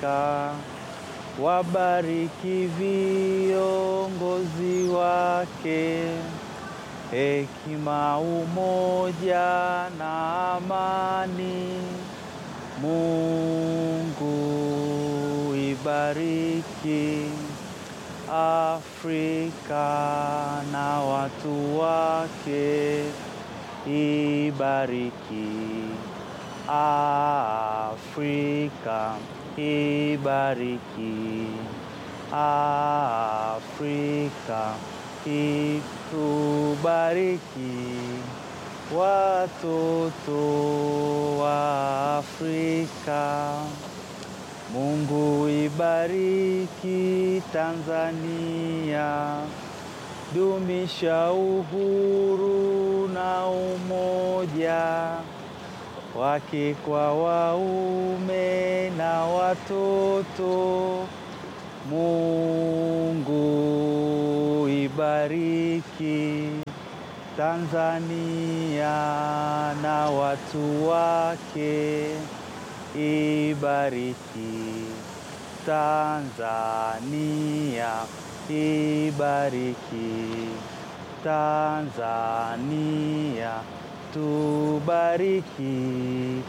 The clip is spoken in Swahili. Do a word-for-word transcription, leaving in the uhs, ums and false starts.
Afrika, wabariki viongozi wake, hekima, umoja na amani. Mungu ibariki Afrika na watu wake, ibariki Afrika, ibariki Afrika, itubariki watoto wa Afrika. Mungu ibariki Tanzania, dumisha uhuru na umoja wake kwa waume na watoto. Mungu ibariki Tanzania na watu wake, ibariki Tanzania, ibariki Tanzania, tubariki